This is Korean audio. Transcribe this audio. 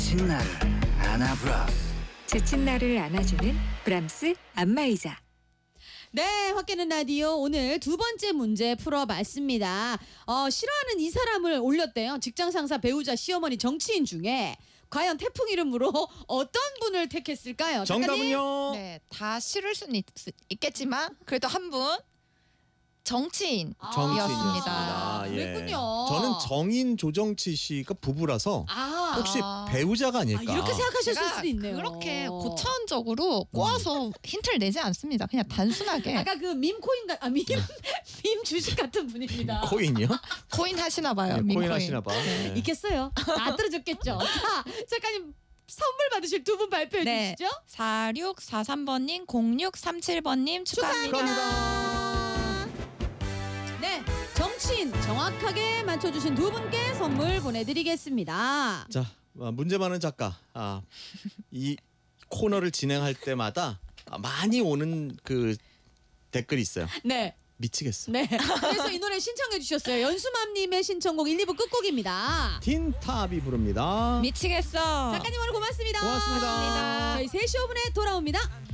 지친 나를 안아브라스. 지친 나를 안아주는 브람스 안마의자. 네, 확 깨는 라디오 오늘 두 번째 문제 풀어봤습니다. 싫어하는 이 사람을 올렸대요. 직장 상사, 배우자, 시어머니, 정치인 중에 과연 태풍 이름으로 어떤 분을 택했을까요? 정답은요. 네, 다 싫을 수는 있겠지만 그래도 한 분 정치인. 정치인이었습니다. 예. 그랬군요. 저는 정인 조정치 씨가 부부라서 혹시 배우자가 아닐까? 이렇게 생각하셨을 제가 수도 있네요. 그렇게 고차원적으로 꼬아서 힌트를 내지 않습니다. 그냥 단순하게 아까 그 밈 코인 밈 주식 같은 분입니다. 코인이요? 코인 하시나 봐요. 네, 민코인. 코인 하시나 봐. 네. 있겠어요. 다 떨어졌겠죠. 자, 작가님 선물 받으실 두 분 발표해 네. 주시죠. 4643번님, 0637번님 축하합니다. 네, 정치인 정확하게 맞춰주신 두 분께 선물 보내드리겠습니다. 자, 문제 많은 작가. 이 코너를 진행할 때마다 많이 오는 그 댓글이 있어요. 네. 미치겠어. 네. 그래서 이 노래 신청해 주셨어요. 연수맘님의 신청곡 1, 2부 끝곡입니다. 틴탑이 부릅니다. 미치겠어. 작가님 오늘 고맙습니다. 고맙습니다. 저희 3시 5분에 돌아옵니다.